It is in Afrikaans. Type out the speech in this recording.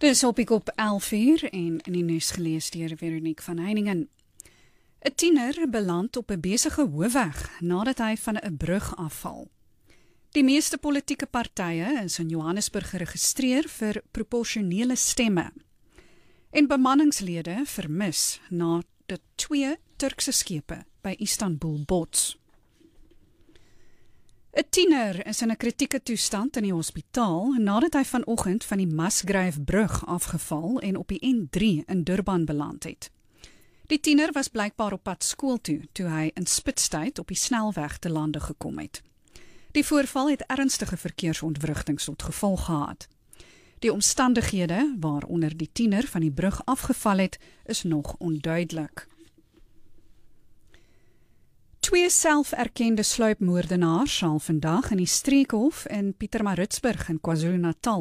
Dis op ek op 11:00 en in die nuus gelees deur Veronique van Heiningen. 'n Tiener beland op 'n besige hoofweg nadat hy van 'n brug afval. Die meeste politieke partye is in Johannesburg geregistreer vir proporsionele stemme. En bemanningslede vermis nadat 2 Turkse skepe by Istanbul bots. 'n Tiener is in 'n kritieke toestand in die hospitaal nadat hy vanoggend van die Musgrave brug afgeval en op die N3 in Durban beland het. Die tiener was blykbaar op pad skool toe hy in spitstyd op die snelweg te lande gekom het. Die voorval het ernstige verkeersontwrigtings tot gevolg gehad. Die omstandighede waaronder die tiener van die brug afgeval het, is nog onduidelik. 2 selferkende sluipmoordenaars sal vandag in die Streekhof in Pietermaritzburg in KwaZulu-Natal